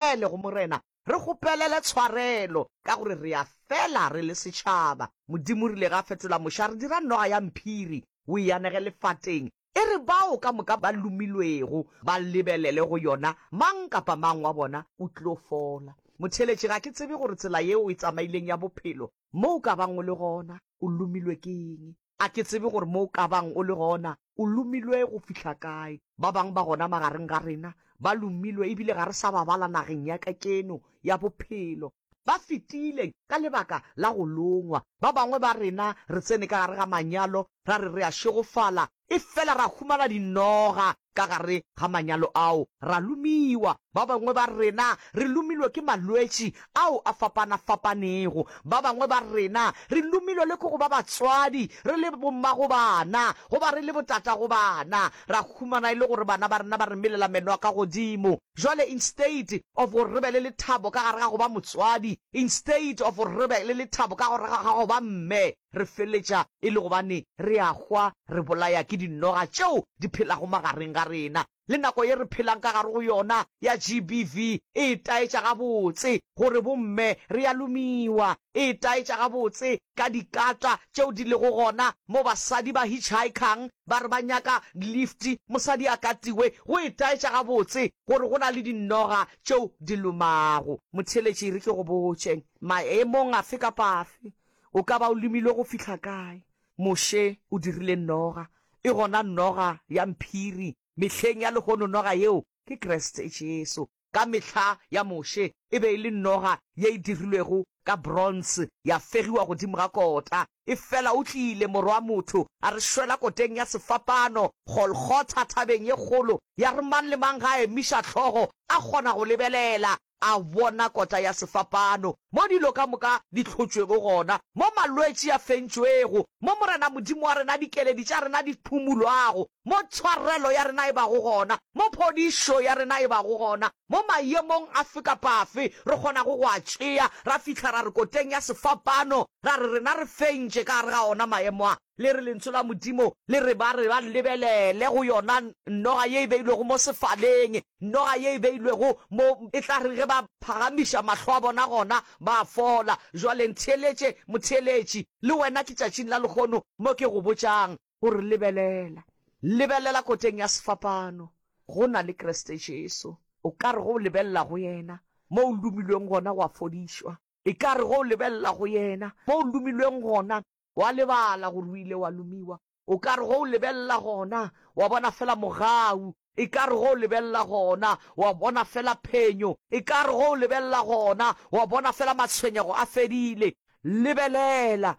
gopele go morena, re gopelele tshwarelo ka gore re a fela re le setšhaba. Modimo rile ga fetola moša re dira noga ya mphiri o ianege lefateng, e re bao ka moka ba lumilwego ba lebelele go yona mang kapa mang wa bona o tlo fola. Motheletši, ga ke tsebe gore tsela yeo e tsamaileng ya bophelo mo o ka bang o le gona o lumilwe ke eng. A ke tsebe gore mo o ka bang o le gona o lumilwe go fihla kae. Ba bang ba gona magareng ga rena ba lumilwe ebile ga re sa ba bala nageng ya ka keno ya bophelo. Ba fetile ka lebaka la go longwa. Ba bangwe ba rena re tsene ka gare ga manyalo ra re re a šegofala, e fela ra humana dinoga ka gare ga manyalo ao ra lumiwa. Ba bangwe ba rena re lumilwe ke malwetši ao a fapana-fapanego. Ba bangwe ba rena re lumilwe le ke go ba batswadi, re le bomma go bana goba re le botata go bana, ra humana e le gore bana ba rena ba re melela meno ka godimo. Jwale instead of gore re be le lethabo ka gare ga go ba motswadi, instead of gore re be le lethabo ka gare ga go ba mme, re feletša e le gobane re a hwa re bolaya ke dinoga tšeo di phelago magareng ga rena. Le nako ye re phelang ka gare go yona ya GBV e taetša gabotse gore bomme re a lumiwa, e taetša gabotse ka dikatwa tšeo di lego gona mo basadi ba hitchhikang ba re ba nyaka lifti mosadi a katiwe, go e taetša gabotse gore go na le dinoga tšeo di lumago. Motheletši, re ke go botšeng maemong afe kapa afe o ka ba o lumilwe go fihla kae. Moše o dirile noga, e gona noga ya mphiri. Mehleng ya lehono noga yeo ke Kriste Jesu. Ka mehla ya Moše e be e le noga ye e dirilwego ka bronze ya fegiwa godimo ga kota. E fela o tlile morwa wa motho a re šwela koteng ya sefapano Golgotha, thabeng ye kgolo ya re mang le mang ga emiša tlhogo a kgona go lebelela a bona kota ya sefapano, mo dilo ka moka di tlhotšwego gona, mo malwetši a fentšwego, mo morena modimo wa rena dikeledi tša rena di phumulwago, mo tshwarelo ya rena e bago gona, mo phodišo ya rena e bago gona, mo maemong afe kapa afe re kgona go a tšea ra fihla ra re koteng ya sefapano ra re rena re fentše ka gare ga ona maemo a. Le re lentswe la modimo le re ba lebelele go yona noga ye e beilwego mo sefaleng, noga ye e beilwego mo e tla re ge ba phagamiša mahlo a bona gona ba fola. Jwale ntheletše motheletši, le wena ke tšatšing la lekgono mo ke go botšang gore lebelela koteng ya sefapano go na le Kriste Jesu. O ka re go lebelela go yena mo o lumilweng gona wa fodišwa, e ka re go lebelela go yena mo o lumilweng gona wa lebala gore o ile wa lumiwa. O ka re go lebelela gona wa bona fela mogau, e ka re go lebelela gona wa bona fela phenyo, e ka re go lebelela gona wa bona fela matshwenyego a fedile. Lebelela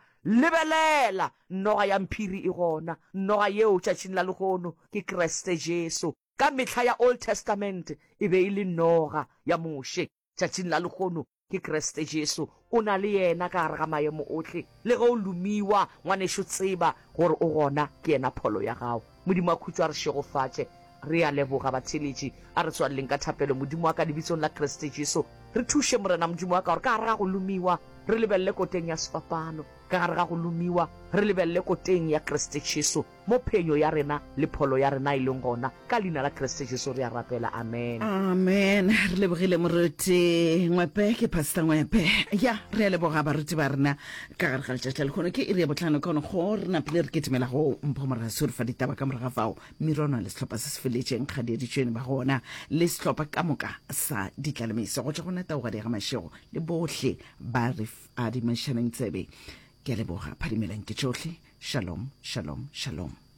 noga ya mphiri e gona, noga yeo tšatšing la lehono ke Kriste Jesu. Ka mehla ya Old Testament e be e le noga ya Moše, tšatšing la lehono ke Kriste Jesu. O na le yena ka gare ga maemo otlhe, le ge o lumiwa ngwanešo tseba gore o gona ke yena pholo ya gago. Modimo a khutšo a re šegofatše, re a leboga batheletši a re tswaleleng ka thapelo. Modimo wa ka lebitsong la Kriste Jesu re thuše morena modimo wa ka gore ka gare ga go lumiwa re lebelele koteng ya sefapano, ka gare ga go lumiwa re lebelele koteng ya Kriste Jesu mo phenyo ya rena le pholo ya rena e leng gona. Ka leina la Kriste Jesu re a rapela, amen. Amen. Re lebogile moruti Ngwepe, ke Pastor Ngwepe. Ya re a leboga baruti ba rena ka gare ga letšatši la lekgono ke iri ya botlhano kono go re napile re ketemela go mpho moraso re fa ditaba ka moraga fao merono le sehlopha se se feletšeng kgadieditšweni ba gona le sehlopha ka moka sa ditlalemiso go tša go netaoga di ga mašego le bohle ba re adimašaneng tsebe. Ke a leboga phadimelang ke tšohle. Shalom, shalom, shalom.